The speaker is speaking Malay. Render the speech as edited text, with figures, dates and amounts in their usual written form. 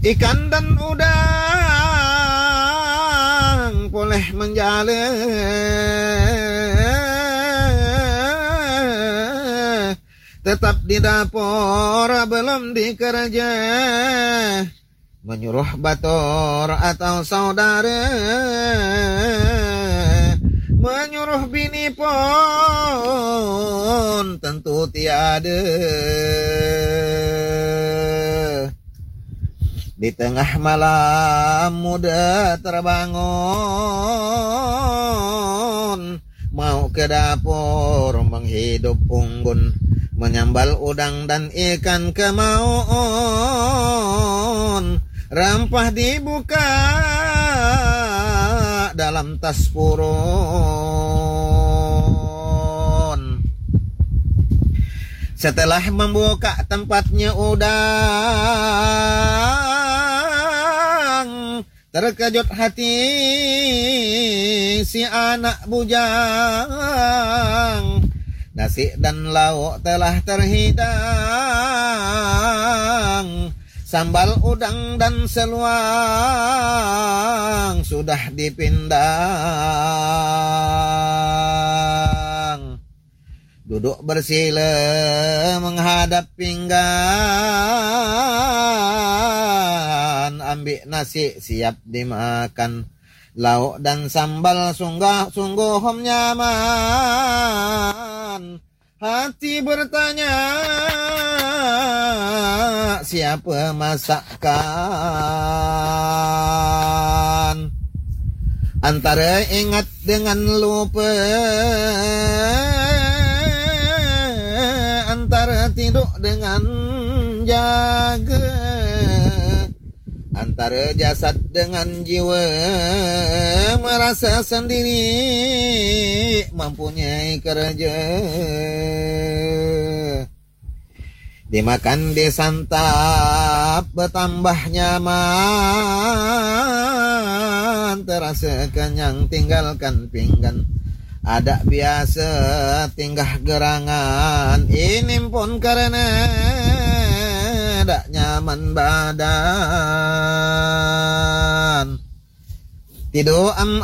Ikan dan udang boleh menjalin, tetap di dapur belum dikerja, menyuruh batur atau saudara, menyuruh bini pun tentu tiada. Di tengah malam muda terbangun, mau ke dapur menghidup unggun, menyambal udang dan ikan kemaun. Rempah dibuka dalam tas purun. Setelah membuka tempatnya udang, terkejut hati si anak bujang. Nasi dan lauk telah terhidang, sambal udang dan seluang sudah dipindang. Duduk bersila menghadap pinggan, ambil nasi siap dimakan. Lauk dan sambal sungguh nyaman. Hati bertanya, siapa masakkan? Antara ingat dengan lupa, antara tidur dengan jaga, antara jasad dengan jiwa, merasa sendiri mempunyai kerja. Dimakan disantap bertambah nyaman, terasa kenyang tinggalkan pinggan. Ada biasa tingkah gerangan, ini pun karena tak nyaman badan. Tidur